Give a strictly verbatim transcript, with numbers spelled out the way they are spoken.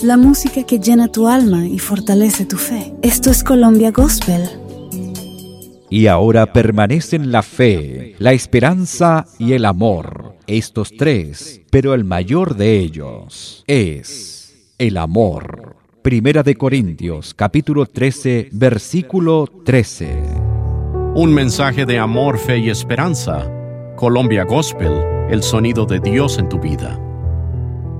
la música que llena tu alma y fortalece tu fe. Esto es Colombia Gospel. Y ahora permanecen la fe, la esperanza y el amor, estos tres, pero el mayor de ellos es el amor. Primera de Corintios, capítulo trece, versículo trece. Un mensaje de amor, fe y esperanza. Colombia Gospel, el sonido de Dios en tu vida.